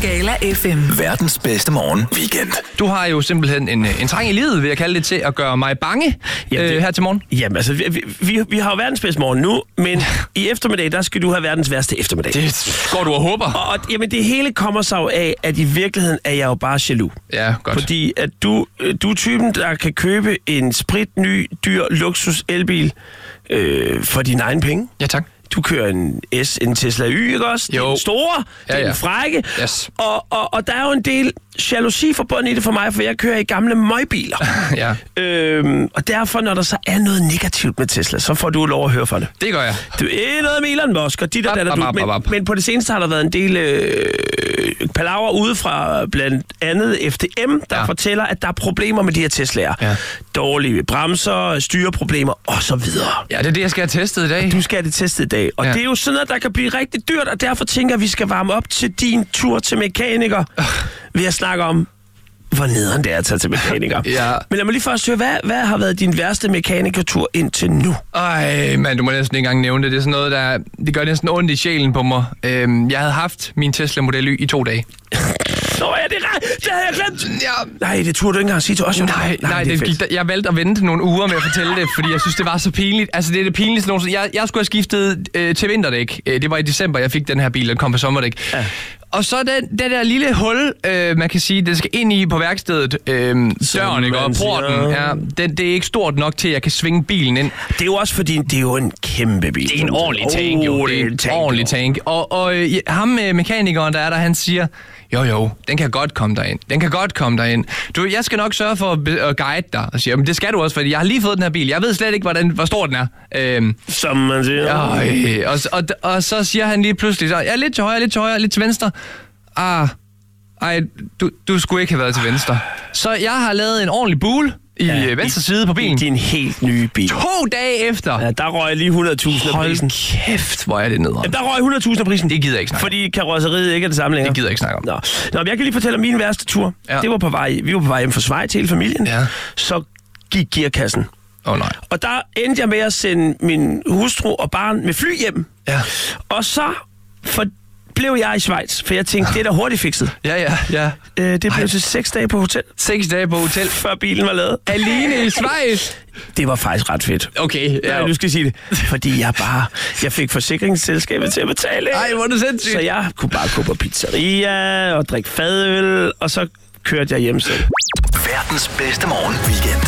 Skala FM. Verdens bedste morgen weekend. Du har jo simpelthen en trang i livet, vil jeg kalde det, til at gøre mig bange her til morgen. Jamen altså, vi har jo verdens bedste morgen nu, men i eftermiddag, der skal du have verdens værste eftermiddag. Det går du og håber. Og jamen, det hele kommer sig jo af, at i virkeligheden er jeg jo bare jaloux. Ja, godt. Fordi at du er typen, der kan købe en spritny, dyr luksus elbil for dine egne penge. Ja, tak. Du kører en Tesla Y, ikke også? Jo. Det er en store, det er en frække. Yes. Og der er jo en del jalousi forbundet i det for mig, for jeg kører i gamle møgbiler. Ja. Og derfor, når der så er noget negativt med Tesla, så får du lov at høre for det. Det gør jeg. Du er noget med Elon Musk, og men på det seneste har der været en del palaver ude fra blandt andet FDM, der fortæller, at der er problemer med de her Tesla'er. Ja. Dårlige bremser, styreproblemer osv. Ja, det er det, jeg skal have testet i dag. Du skal have det testet i dag. Og det er jo sådan noget, der kan blive rigtig dyrt, og derfor tænker jeg, at vi skal varme op til din tur til mekaniker ved at snakke om, hvor nederen det er at tage til mekaniker. Ja. Men lad mig lige først høre, hvad har været din værste mekanikertur indtil nu? Ej, mand, du må næsten ikke engang nævne det. Det er sådan noget, det gør næsten ondt i sjælen på mig. Jeg havde haft min Tesla Model Y i 2 dage. Nå, er det ret? Det havde jeg glemt. Ja. Nej, det turde du ikke engang sige til os. Nej, jeg valgte at vente nogle uger med at fortælle det, fordi jeg synes, det var så pinligt. Altså, det er det pinligste nogensinde. Jeg skulle have skiftet til vinterdæk. Det var i december, jeg fik den her bil, den kom på sommerdæk. Ja. Og så det der lille hul, man kan sige, det skal ind i på værkstedet, døren, ikke? Og porten, det er ikke stort nok til, at jeg kan svinge bilen ind. Det er jo også fordi, det er jo en kæmpe bil. Det er en ordentlig tank, jo. Det er en ordentlig tank. Og ham mekanikeren, der er der, han siger, jo, den kan godt komme derind. Du, jeg skal nok sørge for at guide dig. Og siger, men det skal du også, fordi jeg har lige fået den her bil. Jeg ved slet ikke, hvor stor den er. Som man siger. Og så siger han lige pludselig, så, ja, lidt til højre, lidt til venstre. Du skulle ikke have været til venstre. Så jeg har lavet en ordentlig bule i venstre side på bilen. Det er en helt ny bil. 2 dage efter. Ja, der røg lige 100.000 af prisen. Hold kæft, hvor er det nederen. Ja, der røg 100.000 af prisen. Det gider jeg ikke snakke om. Fordi karrosseriet ikke er det samme længere. Det gider jeg ikke snakke om. Nå, men jeg kan lige fortælle om min værste tur. Ja. Vi var på vej hjem fra Schweiz til hele familien. Ja. Så gik gearkassen. Nej. Og der endte jeg med at sende min hustru og barn med fly hjem. Ja. Og så blev jeg i Schweiz, for jeg tænkte, det er da hurtigt fikset. Ja. Det blev til 6 dage på hotel. 6 dage på hotel? Før bilen var lavet. Alene i Schweiz? Det var faktisk ret fedt. Okay. Ja. Nej, du skal sige det. Fordi jeg fik forsikringsselskabet til at betale. Ej, hvor er det sindssygt. Så jeg kunne bare gå på pizzeria og drikke fadøl, og så kørte jeg hjem selv. Verdens bedste morgen weekend.